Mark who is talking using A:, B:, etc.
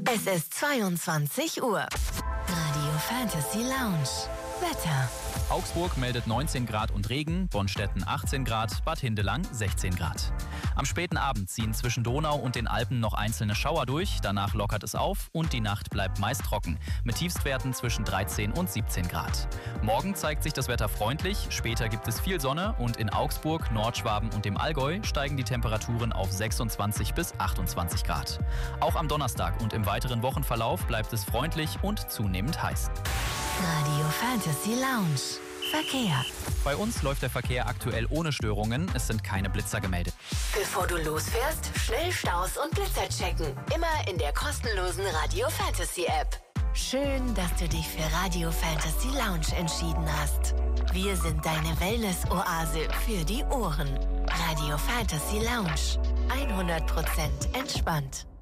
A: Es ist 22 Uhr. Radio Fantasy Lounge. Wetter.
B: Augsburg meldet 19 Grad und Regen, Bonstetten 18 Grad, Bad Hindelang 16 Grad. Am späten Abend ziehen zwischen Donau und den Alpen noch einzelne Schauer durch, danach lockert es auf und die Nacht bleibt meist trocken, mit Tiefstwerten zwischen 13 und 17 Grad. Morgen zeigt sich das Wetter freundlich, später gibt es viel Sonne und in Augsburg, Nordschwaben und dem Allgäu steigen die Temperaturen auf 26 bis 28 Grad. Auch am Donnerstag und im weiteren Wochenverlauf bleibt es freundlich und zunehmend heiß.
A: Radio Fantasy Lounge. Verkehr.
B: Bei uns läuft der Verkehr aktuell ohne Störungen, es sind keine Blitzer gemeldet.
A: Bevor du losfährst, schnell Staus und Blitzer checken. Immer in der kostenlosen Radio Fantasy App. Schön, dass du dich für Radio Fantasy Lounge entschieden hast. Wir sind deine Wellness-Oase für die Ohren. Radio Fantasy Lounge. 100% entspannt.